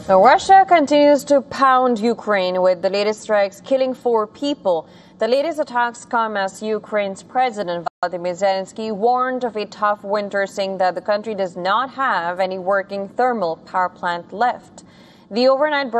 So Russia continues to pound Ukraine with the latest strikes killing 4 people. The latest attacks come as Ukraine's President Volodymyr Zelensky warned of a tough winter, saying that the country does not have any working thermal power plant left. The overnight